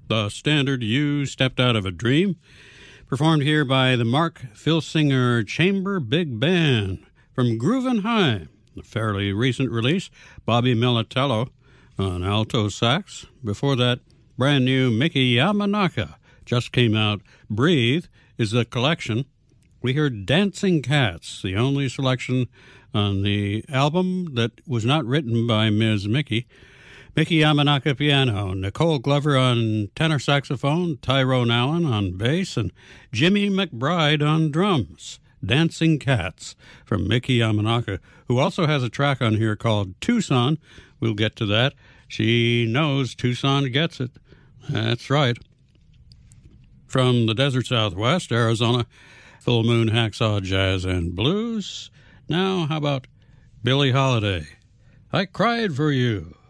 The standard You Stepped Out of a Dream, performed here by the Mark Filsinger Chamber Big Band from Groovin' High, a fairly recent release. Bobby Militello on alto sax. Before that, brand new Miki Yamanaka just came out. Breathe is the collection. We heard Dancing Cats, the only selection on the album that was not written by Ms. Miki. Miki Yamanaka piano, Nicole Glover on tenor saxophone, Tyrone Allen on bass, and Jimmy McBride on drums. Dancing Cats from Miki Yamanaka, who also has a track on here called Tucson. We'll get to that. She knows Tucson gets it. That's right. From the desert Southwest, Arizona, Full Moon Hacksaw Jazz and Blues. Now, how about Billie Holiday? I Cried for You.